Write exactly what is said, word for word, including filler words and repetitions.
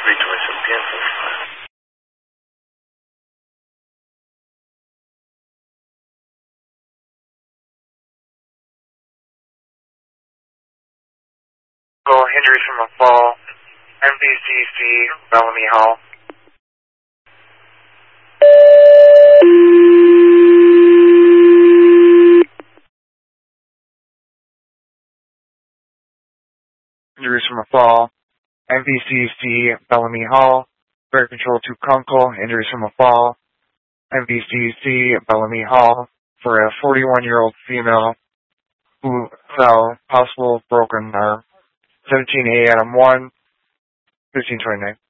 three twenty-seven p m Well, injuries from a fall, M V C C, Bellamy Hall. Injuries from a fall, M V C C, Bellamy Hall. Fare control to Kunkel, injuries from a fall, M V C C, Bellamy Hall, for a forty-one-year-old female who fell, possible broken arm. seventeen A Adam one, fifteen twenty-nine.